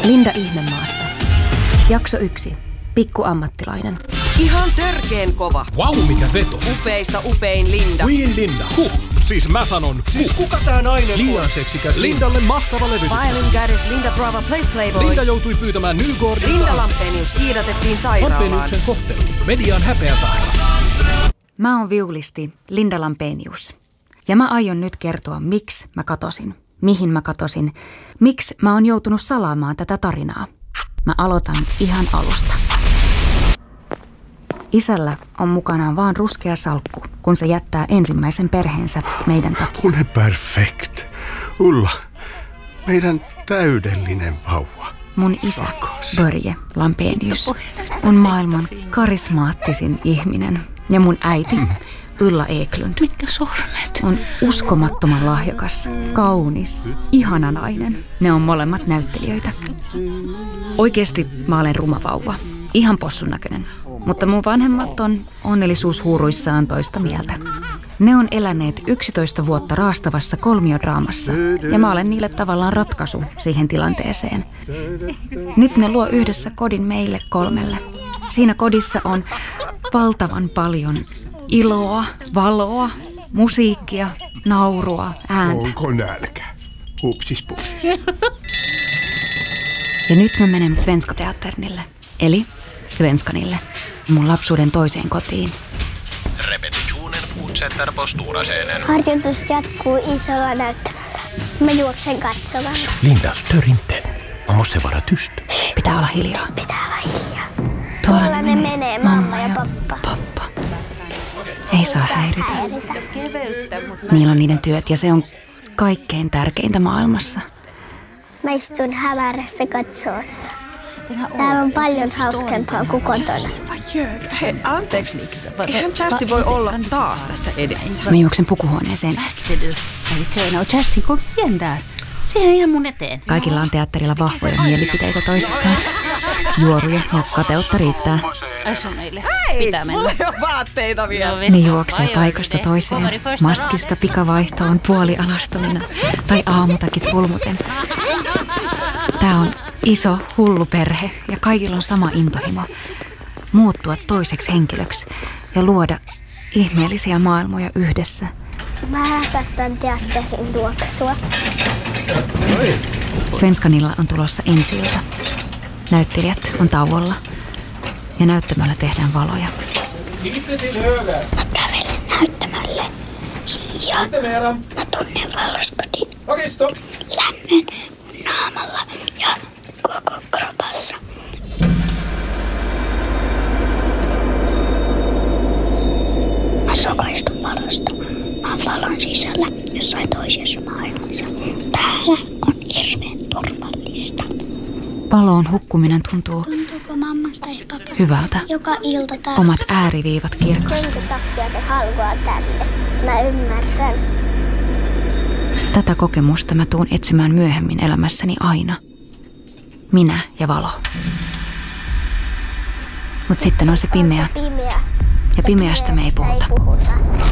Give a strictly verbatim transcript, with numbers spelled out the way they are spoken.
Linda Ihmemaassa. Jakso yksi. Pikku ammattilainen. Ihan törkeen kova. Vau, wow, mikä veto. Upeista upein Linda. Queen Linda. Huh. Siis mä sanon huh. Siis kuka tää nainen Liian on? seksikäs. Lindalle mahtava levytys. Violin goddess Linda Brava plays Playboy. Linda joutui pyytämään Nygårdilta. Linda Lampenius kiidatettiin sairaalaan. Lampeniuksen kohtelu. Median häpeän tahra. Mä oon viulisti Linda Lampenius. Ja mä aion nyt kertoa, miksi mä katosin. Mihin mä katosin. Miksi mä oon joutunut salaamaan tätä tarinaa. Mä aloitan ihan alusta. Isällä on mukanaan vaan ruskea salkku, kun se jättää ensimmäisen perheensä meidän takia. Hun är perfekt. Ulla, meidän täydellinen vauva. Mun isä, Börje Lampenius, on maailman karismaattisin ihminen. Ja mun äiti, Ulla Eklund, mitkä sormet, on uskomattoman lahjakas, kaunis, ihana nainen. Ne on molemmat näyttelijöitä. Oikeesti mä olen ruma vauva. Ihan possun näköinen. Mutta mun vanhemmat on onnellisuushuuruissaan toista mieltä. Ne on eläneet yksitoista vuotta raastavassa kolmiodraamassa ja mä olen niille tavallaan ratkaisu siihen tilanteeseen. Nyt ne luo yhdessä kodin meille kolmelle. Siinä kodissa on valtavan paljon iloa, valoa, musiikkia, naurua, ääntä. Onko nälkä? Upsis pupsis. Ja nyt me menemme Svenska Teatternille, eli Svenskanille, mun lapsuuden toiseen kotiin. Repetitionen fortsätter på stora scenen. Harjoitus jatkuu isolla näyttämällä. Mä juoksen katsomaan. Linda, stör inte. Man måste vara tyst. Pitää olla hiljaa. Pitää olla hiljaa. Tuolla Tuolla ne menee mamma ja pappa. pappa. Ei saa häiritä. Niillä on niiden työt ja se on kaikkein tärkeintä maailmassa. Mä istun hämärässä katsoessa. Täällä on paljon hauskempaa kuin kotona. Hei, anteeksi. Eihän Chasti voi olla taas tässä edessä. Mä juoksen pukuhuoneeseen. Chasti, kom igen där. Siihen ihan mun eteen. Kaikilla on teatterilla vahvoja mielipiteitä toisistaan. Juoruja ja kateutta riittää. Se on meille. Hei, Pitää mennä. mulla ei ole vaatteita vielä. Ne juoksee paikasta toiseen, maskista pikavaihtoon puolialastomina tai aamutakit hulmuten. Tää on iso, hullu perhe ja kaikilla on sama intohimo. Muuttua toiseksi henkilöksi ja luoda ihmeellisiä maailmoja yhdessä. Mä rakastan teatterin tuoksua. Svenskanilla on tulossa ensi-ilta. Näyttelijät on tauolla ja näyttämöllä tehdään valoja. Mä kävelen näyttämölle ja mä tunnen valoskodin lämmön mun naamalla ja koko kropassa. Mä sokaistun valosta. Mä oon valon sisällä jossain toisessa maailmassa. Täällä on hirveän turvallista. Valoon hukkuminen tuntuu Tuntuuko mammasta ja papasta hyvältä. joka ilta täällä? Omat ääriviivat kirkasta. Senkin takia te halkoa tänne. Mä ymmärrän. Tätä kokemusta mä tuun etsimään myöhemmin elämässäni aina. Minä ja valo. Mut sitten on se pimeä. Se pimeä. Ja pimeästä me ei puhuta. puhuta.